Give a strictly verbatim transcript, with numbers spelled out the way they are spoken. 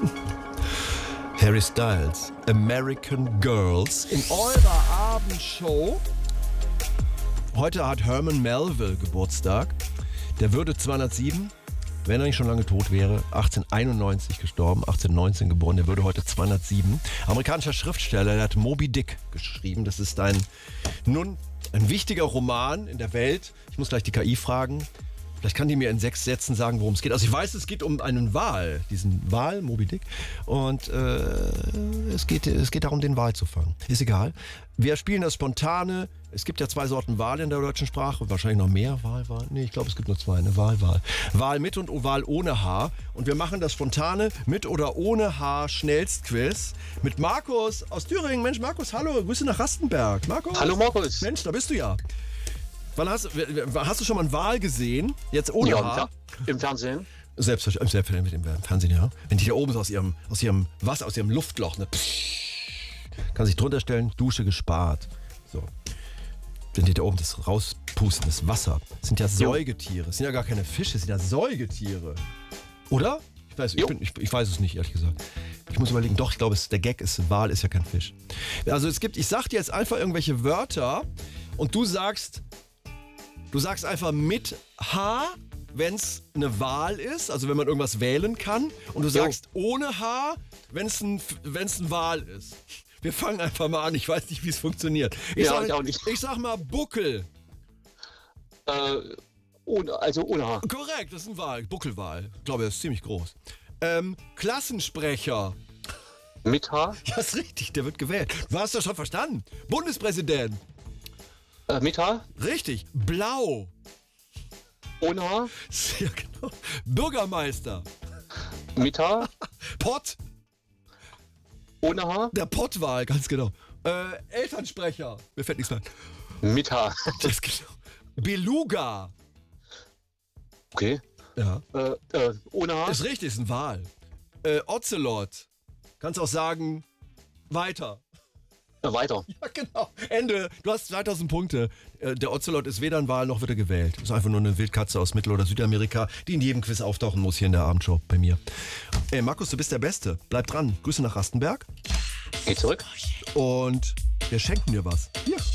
Harry Styles, American Girls in eurer Abendshow. Heute hat Herman Melville Geburtstag. Der würde zweihundertsieben, wenn er nicht schon lange tot wäre, achtzehnhunderteinundneunzig gestorben, achtzehnhundertneunzehn geboren, der würde heute zweihundertsieben. Amerikanischer Schriftsteller, der hat Moby Dick geschrieben. Das ist ein, nun, ein wichtiger Roman in der Welt. Ich muss gleich die K I fragen. Vielleicht kann die mir in sechs Sätzen sagen, worum es geht. Also ich weiß, es geht um einen Wal, diesen Wal, Moby Dick. Und äh, es, geht, es geht darum, den Wal zu fangen. Ist egal. Wir spielen das Spontane. Es gibt ja zwei Sorten Wal in der deutschen Sprache. Wahrscheinlich noch mehr. Wal, Wal. Nee, ich glaube, es gibt nur zwei. Eine Wal, Wal. Wal mit und Wal ohne Haar. Und wir machen das Spontane mit oder ohne Haar Schnellstquiz mit Markus aus Thüringen. Mensch, Markus, hallo. Grüße nach Rastenberg. Markus. Hallo, Markus. Mensch, da bist du ja. Wann hast, hast du schon mal einen Wal gesehen? Jetzt ohne ja, Haar? Im Fernsehen. Selbstverständlich, selbstverständlich im Fernsehen, ja. Wenn die da oben so aus ihrem, aus ihrem Wasser, aus ihrem Luftloch, ne, kann sich drunter stellen, Dusche gespart. So. Wenn die da oben das rauspusten, das Wasser. Das sind ja Säugetiere. Das sind ja gar keine Fische, das sind ja Säugetiere. Oder? Ich weiß, ich, bin, ich, ich weiß es nicht, ehrlich gesagt. Ich muss überlegen, doch, ich glaube, es, der Gag ist, ein Wal ist ja kein Fisch. Also es gibt, ich sag dir jetzt einfach irgendwelche Wörter und du sagst, du sagst einfach mit H, wenn es eine Wahl ist, also wenn man irgendwas wählen kann. Und du sagst jo. ohne H, wenn es ein, wenn's ein Wahl ist. Wir fangen einfach mal an, ich weiß nicht, wie es funktioniert. Ich, ja, sag, ich, auch nicht. ich sag mal Buckel. Äh, ohne, also ohne H. Korrekt, das ist ein Wahl, Buckelwahl. Ich glaube, das ist ziemlich groß. Ähm, Klassensprecher. Mit H? Ja, ist richtig, der wird gewählt. Du hast das schon verstanden. Bundespräsident. Äh, mit H? Richtig, blau. Ohne H? Ja, genau. Bürgermeister. Mit H? Pott. Ohne H? Der Pottwahl, ganz genau. Äh, Elternsprecher. Mir fällt nichts mehr. Mit H. Das genau. Beluga. Okay. Ja. Äh, äh, ohne H? Ist richtig, ist ein Wal. Äh, Ocelot. Kannst auch sagen, weiter. Ja, weiter. Ja, genau. Ende. Du hast zweitausend Punkte. Äh, der Ocelot ist weder ein Wal noch wird er gewählt. Ist einfach nur eine Wildkatze aus Mittel- oder Südamerika, die in jedem Quiz auftauchen muss hier in der Abendshow bei mir. Ey, Markus, du bist der Beste. Bleib dran. Grüße nach Rastenberg. Geh zurück. Und wir schenken dir was. Hier.